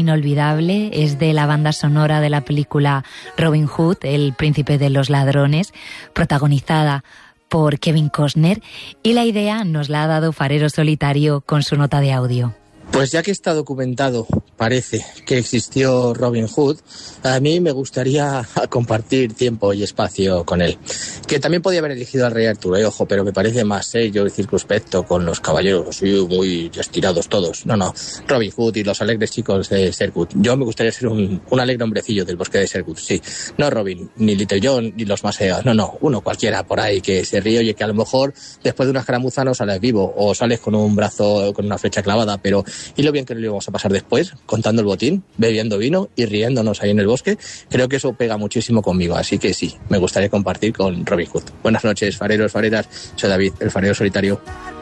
inolvidable, es de la banda sonora de la película Robin Hood, el príncipe de los ladrones, protagonizada por Kevin Costner, y la idea nos la ha dado Farero Solitario con su nota de audio. Pues ya que está documentado, parece que existió Robin Hood, a mí me gustaría compartir tiempo y espacio con él. Que también podía haber elegido al rey Arturo, ojo, pero me parece más serio y circunspecto con los caballeros, así muy estirados todos. No, Robin Hood y los alegres chicos de Sherwood. Yo me gustaría ser un alegre hombrecillo del bosque de Sherwood, sí. No Robin, ni Little John, ni los Maseas, no, uno cualquiera por ahí que se ríe y que a lo mejor después de una escaramuza no sales vivo, o sales con un brazo, con una flecha clavada, pero y lo bien que nos lo íbamos a pasar después, contando el botín, bebiendo vino y riéndonos ahí en el bosque. Creo que eso pega muchísimo conmigo, así que sí, me gustaría compartir con Robin Hood. Buenas noches, fareros, fareras, soy David, el farero solitario.